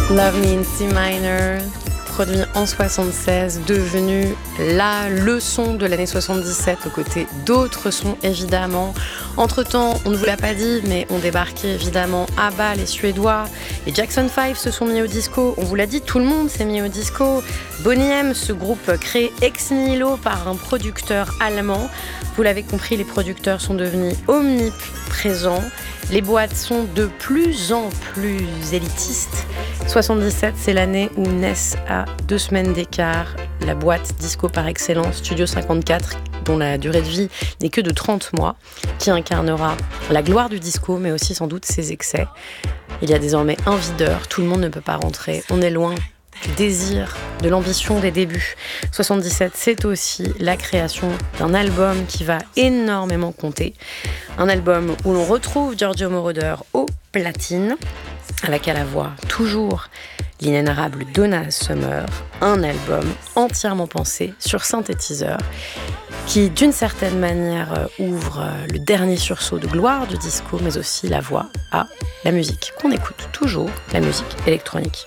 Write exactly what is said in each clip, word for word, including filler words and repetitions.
Love Me in C minor, produit en soixante-seize, devenu la leçon de l'année soixante-dix-sept aux côtés d'autres sons évidemment. Entre-temps, on ne vous l'a pas dit, mais ont débarqué évidemment ABBA, les Suédois, les Jackson five se sont mis au disco. On vous l'a dit, tout le monde s'est mis au disco. Boney M, ce groupe créé ex nihilo par un producteur allemand. Vous l'avez compris, les producteurs sont devenus omniprésents. Les boîtes sont de plus en plus élitistes. soixante-dix-sept, c'est l'année où naissent à deux semaines d'écart la boîte disco par excellence, Studio cinquante-quatre, dont la durée de vie n'est que de trente mois, qui incarnera la gloire du disco, mais aussi sans doute ses excès. Il y a désormais un videur, tout le monde ne peut pas rentrer, on est loin du désir, de l'ambition des débuts. soixante-dix-sept, c'est aussi la création d'un album qui va énormément compter. Un album où l'on retrouve Giorgio Moroder au platine, avec à la voix toujours l'inénarrable Donna Summer, un album entièrement pensé sur synthétiseur qui d'une certaine manière ouvre le dernier sursaut de gloire du disco, mais aussi la voix à la musique qu'on écoute toujours, la musique électronique.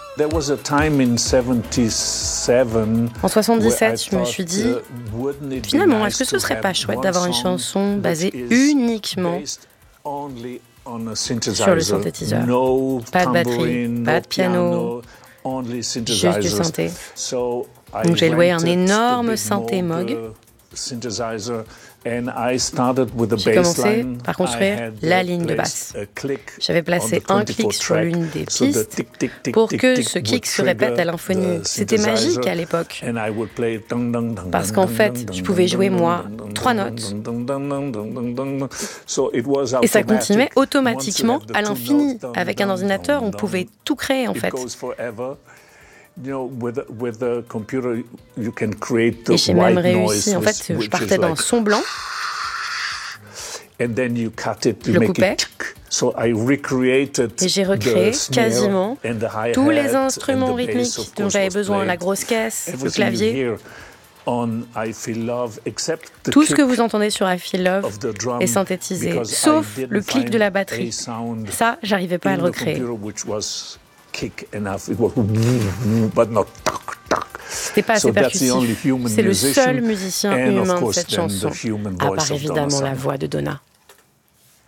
En soixante-dix-sept, je me suis dit, finalement, est-ce que ce serait pas chouette d'avoir une chanson basée uniquement sur le synthétiseur? Pas de batterie, pas de piano, juste du synthé. Donc j'ai loué un énorme synthé Moog. J'ai commencé par construire la ligne de basse. J'avais placé un clic sur l'une des pistes pour que ce kick se répète à l'infini. C'était magique à l'époque. Parce qu'en fait, je pouvais jouer moi trois notes et ça continuait automatiquement à l'infini. Avec un ordinateur, on pouvait tout créer en fait. Et j'ai même réussi, en fait, je partais d'un son blanc, je le coupais, et j'ai recréé quasiment tous les instruments rythmiques dont j'avais besoin, la grosse caisse, le clavier. Tout ce que vous entendez sur I Feel Love est synthétisé, sauf le clic de la batterie. Ça, j'arrivais pas à le recréer. C'était pas assez percussif. C'est le seul musicien humain de cette chanson, à part évidemment la voix de Donna.